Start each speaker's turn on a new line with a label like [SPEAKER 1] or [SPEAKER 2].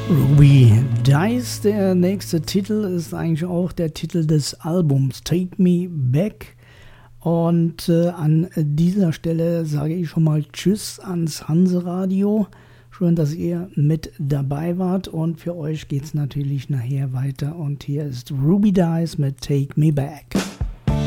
[SPEAKER 1] Ruby Dice, der nächste Titel, ist eigentlich auch der Titel des Albums Take Me Back. Und an dieser Stelle sage ich schon mal Tschüss ans Hanseradio. Schön, dass ihr mit dabei wart, und für euch geht es natürlich nachher weiter. Und hier ist Ruby Dice mit Take Me Back.